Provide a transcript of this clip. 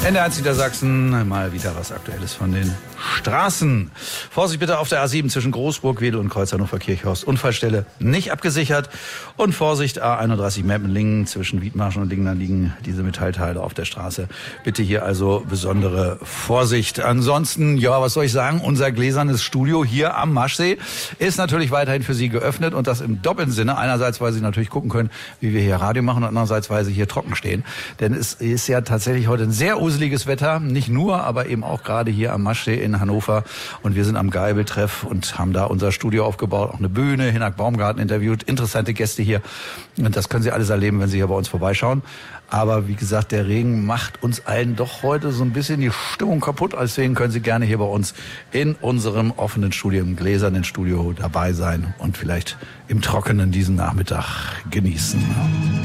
NDR1 Niedersachsen, mal wieder was Aktuelles von den Straßen. Vorsicht bitte auf der A7 zwischen Großburg, Wedel und Kreuz Hannover-Kirchhorst. Unfallstelle nicht abgesichert. Und Vorsicht A31 Meppenlingen zwischen Wiedmarschen und Lingen, da liegen diese Metallteile auf der Straße. Bitte hier also besondere Vorsicht. Ansonsten, ja, was soll ich sagen, unser gläsernes Studio hier am Maschsee ist natürlich weiterhin für Sie geöffnet und das im doppelten Sinne. Einerseits, weil Sie natürlich gucken können, wie wir hier Radio machen und andererseits, weil Sie hier trocken stehen. Denn es ist ja tatsächlich heute ein sehr useliges Wetter. Nicht nur, aber eben auch gerade hier am Maschsee in Hannover. Und wir sind am Geibeltreff und haben da unser Studio aufgebaut, auch eine Bühne, Hinak Baumgarten interviewt, interessante Gäste hier. Und das können Sie alles erleben, wenn Sie hier bei uns vorbeischauen. Aber wie gesagt, der Regen macht uns allen doch heute so ein bisschen die Stimmung kaputt. Deswegen können Sie gerne hier bei uns in unserem offenen Studio, im gläsernen Studio dabei sein und vielleicht im Trockenen diesen Nachmittag genießen.